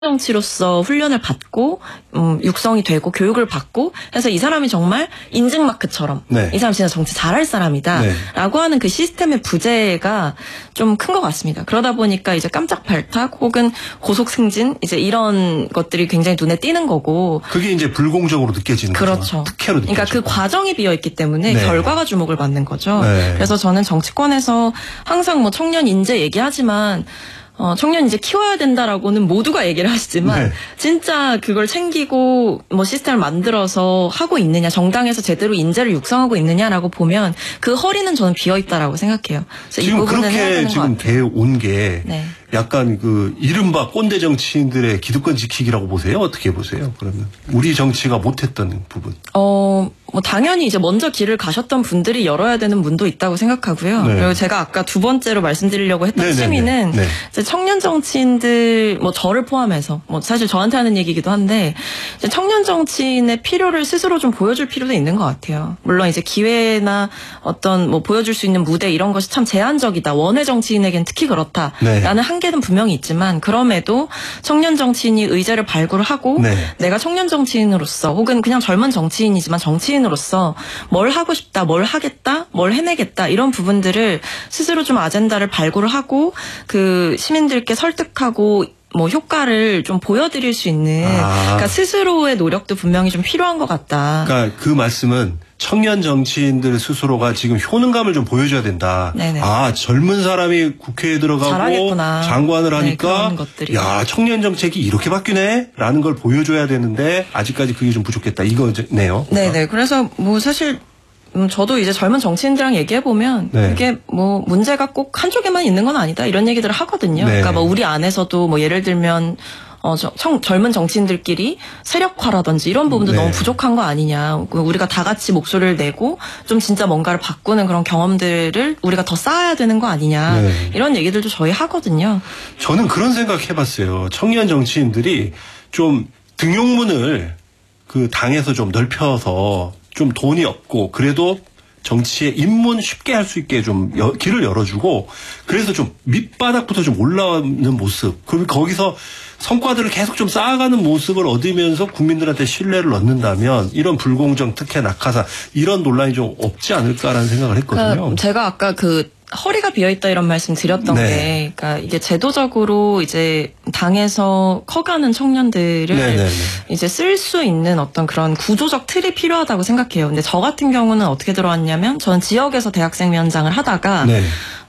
정치로서 훈련을 받고 육성이 되고 교육을 받고 해서 이 사람이 정말 인증마크처럼 네. 이 사람 진짜 정치 잘할 사람이다 네. 라고 하는 그 시스템의 부재가 좀 큰 것 같습니다. 그러다 보니까 이제 깜짝 발탁 혹은 고속 승진 이제 이런 것들이 굉장히 눈에 띄는 거고 그게 이제 불공정으로 느껴지는 거죠. 그렇죠. 특혜로 느껴지고. 그러니까 그 과정이 비어있기 때문에 네. 결과가 주목을 받는 거죠. 네. 그래서 저는 정치권에서 항상 뭐 청년 인재 얘기하지만 청년 이제 키워야 된다라고는 모두가 얘기를 하시지만 네. 진짜 그걸 챙기고 뭐 시스템을 만들어서 하고 있느냐, 정당에서 제대로 인재를 육성하고 있느냐라고 보면 그 허리는 저는 비어 있다라고 생각해요. 그래서 지금 이 부분은 해야 그렇게 되는 지금 것 같아요. 돼 온 게 네. 약간 그 이른바 꼰대 정치인들의 기득권 지키기라고 보세요? 어떻게 보세요? 그러면 우리 정치가 못했던 부분. 뭐 당연히 이제 먼저 길을 가셨던 분들이 열어야 되는 문도 있다고 생각하고요. 네. 그리고 제가 아까 두 번째로 말씀드리려고 했던 네네네. 취미는 네. 이제 청년 정치인들 뭐 저를 포함해서 뭐 사실 저한테 하는 얘기이기도 한데 이제 청년 정치인의 필요를 스스로 좀 보여줄 필요도 있는 것 같아요. 물론 이제 기회나 어떤 뭐 보여줄 수 있는 무대 이런 것이 참 제한적이다. 원외 정치인에겐 특히 그렇다라는 네. 한계는 분명히 있지만 그럼에도 청년 정치인이 의제를 발굴을 하고 네. 내가 청년 정치인으로서 혹은 그냥 젊은 정치인이지만 정치인으로서 뭘 하고 싶다, 뭘 하겠다, 뭘 해내겠다 이런 부분들을 스스로 좀 아젠다를 발굴을 하고 그 시민들께 설득하고 뭐 효과를 좀 보여드릴 수 있는 그러니까 스스로의 노력도 분명히 좀 필요한 것 같다. 그러니까 그 말씀은 청년 정치인들 스스로가 지금 효능감을 좀 보여줘야 된다. 네네. 아, 젊은 사람이 국회에 들어가고 잘하겠구나. 장관을 하니까 그런 것들이. 야, 청년 정책이 이렇게 바뀌네? 라는 걸 보여줘야 되는데 아직까지 그게 좀 부족했다. 이거네요. 네네. 그래서 뭐 사실 저도 이제 젊은 정치인들이랑 얘기해보면 네. 이게 뭐 문제가 꼭 한쪽에만 있는 건 아니다 이런 얘기들을 하거든요. 네. 그러니까 뭐 우리 안에서도 뭐 예를 들면 젊은 정치인들끼리 세력화라든지 이런 부분도 네. 너무 부족한 거 아니냐. 우리가 다 같이 목소리를 내고 좀 진짜 뭔가를 바꾸는 그런 경험들을 우리가 더 쌓아야 되는 거 아니냐. 네. 이런 얘기들도 저희 하거든요. 저는 그런 생각 해봤어요. 청년 정치인들이 좀 등용문을 그 당에서 좀 넓혀서 좀 돈이 없고 그래도 정치에 입문 쉽게 할 수 있게 좀 길을 열어주고 그래서 좀 밑바닥부터 좀 올라오는 모습 그리고 거기서 성과들을 계속 좀 쌓아가는 모습을 얻으면서 국민들한테 신뢰를 얻는다면 이런 불공정 특혜 낙하산 이런 논란이 좀 없지 않을까라는 생각을 했거든요. 그러니까 제가 아까 그 허리가 비어있다 이런 말씀 드렸던 네. 게, 그러니까 이게 제도적으로 이제 당에서 커가는 청년들을 네네네. 이제 쓸 수 있는 어떤 그런 구조적 틀이 필요하다고 생각해요. 근데 저 같은 경우는 어떻게 들어왔냐면, 저는 지역에서 대학생위원장을 하다가, 네.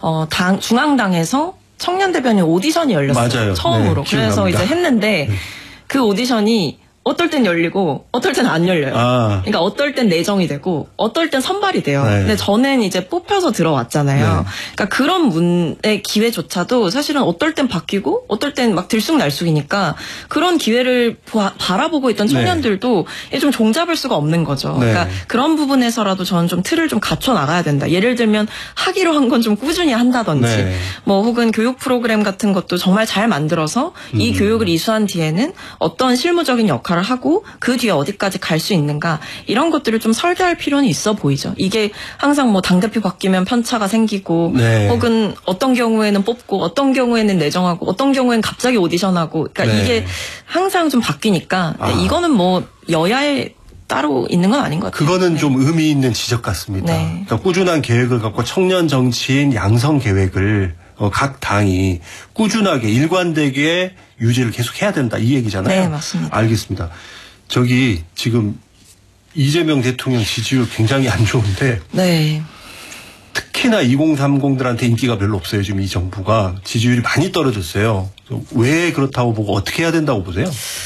중앙당에서 청년 대변인 오디션이 열렸어요. 맞아요. 처음으로. 네, 그래서 기억납니다. 이제 했는데, 그 오디션이 어떨 땐 열리고 어떨 땐 안 열려요. 그러니까 어떨 땐 내정이 되고 어떨 땐 선발이 돼요. 네. 근데 저는 이제 뽑혀서 들어왔잖아요. 네. 그러니까 그런 문의 기회조차도 사실은 어떨 땐 바뀌고 어떨 땐 막 들쑥날쑥이니까 그런 기회를 바라보고 있던 청년들도 좀 종잡을 수가 없는 거죠. 네. 그러니까 그런 부분에서라도 저는 좀 틀을 좀 갖춰 나가야 된다. 예를 들면 하기로 한 건 좀 꾸준히 한다든지 네. 뭐 혹은 교육 프로그램 같은 것도 정말 잘 만들어서 이 교육을 이수한 뒤에는 어떤 실무적인 역할을 하고 그 뒤에 어디까지 갈 수 있는가 이런 것들을 좀 설계할 필요는 있어 보이죠. 이게 항상 뭐 당대표 바뀌면 편차가 생기고 네. 혹은 어떤 경우에는 뽑고 어떤 경우에는 내정하고 어떤 경우에는 갑자기 오디션하고 그러니까 네. 이게 항상 좀 바뀌니까 이거는 뭐 여야에 따로 있는 건 아닌 것 같아요. 그거는 네. 좀 의미 있는 지적 같습니다. 네. 그러니까 꾸준한 계획을 갖고 청년 정치인 양성 계획을 각 당이 꾸준하게 일관되게 유지를 계속 해야 된다 이 얘기잖아요. 네, 맞습니다. 알겠습니다. 저기 지금 이재명 대통령 지지율 굉장히 안 좋은데 네. 특히나 2030들한테 인기가 별로 없어요. 지금 이 정부가 지지율이 많이 떨어졌어요. 왜 그렇다고 보고 어떻게 해야 된다고 보세요?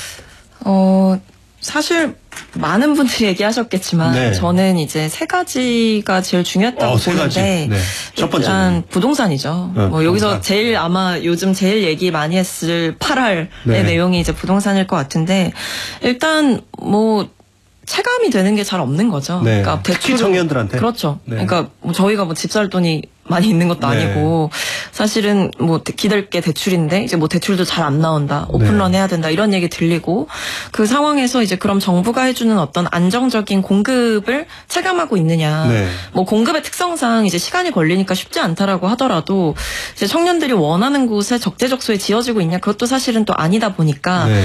사실 많은 분들이 얘기하셨겠지만 네. 저는 이제 세 가지가 제일 중요했다고 세 가지. 보는데 네. 첫 번째는 일단 부동산이죠. 네, 뭐 여기서 부동산. 제일 아마 요즘 제일 얘기 많이 했을 8할의 네. 내용이 이제 부동산일 것 같은데 일단 뭐 체감이 되는 게 잘 없는 거죠. 네. 그러니까 특히 청년들한테. 그렇죠. 네. 그러니까 뭐 저희가 뭐 집 살 돈이 많이 있는 것도 네. 아니고 사실은 뭐 기댈 게 대출인데 이제 뭐 대출도 잘 안 나온다. 오픈런 해야 된다. 이런 얘기 들리고 그 상황에서 이제 그럼 정부가 해주는 어떤 안정적인 공급을 체감하고 있느냐. 네. 뭐 공급의 특성상 이제 시간이 걸리니까 쉽지 않다라고 하더라도 이제 청년들이 원하는 곳에 적재적소에 지어지고 있냐. 그것도 사실은 또 아니다 보니까 네.